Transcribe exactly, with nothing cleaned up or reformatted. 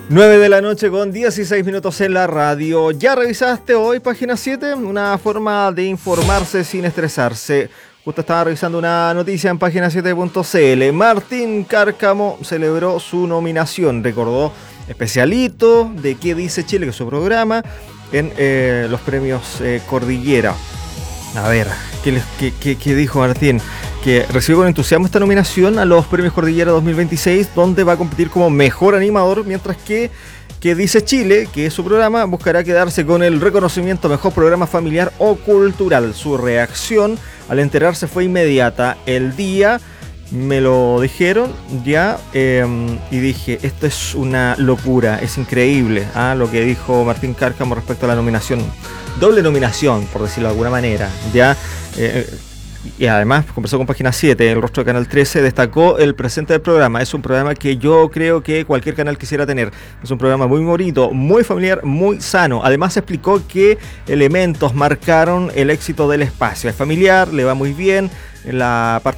nueve de la noche con dieciséis minutos en la radio. ¿Ya revisaste hoy página siete? Una forma de informarse sin estresarse. Justo estaba revisando una noticia en página siete punto c l. Martín Cárcamo celebró su nominación. Recordó especialito de ¿Qué dice Chile?, que es su programa, en eh, los premios eh, Cordillera. A ver, ¿qué, les, qué, qué, ¿qué dijo Martín? Que recibió con entusiasmo esta nominación a los premios Cordillera dos mil veintiséis, donde va a competir como mejor animador, mientras que ¿Qué dice Chile?, que es su programa, buscará quedarse con el reconocimiento mejor programa familiar o cultural. Su reacción al enterarse fue inmediata. El día me lo dijeron ya eh, y dije, esto es una locura, es increíble, ¿ah? Lo que dijo Martín Cárcamo respecto a la nominación, doble nominación, por decirlo de alguna manera, ya. Eh, Y además conversó con página siete, el rostro de Canal trece, destacó el presente del programa. Es un programa que yo creo que cualquier canal quisiera tener. Es un programa muy bonito, muy familiar, muy sano. Además explicó qué elementos marcaron el éxito del espacio. Es familiar, le va muy bien. En la parte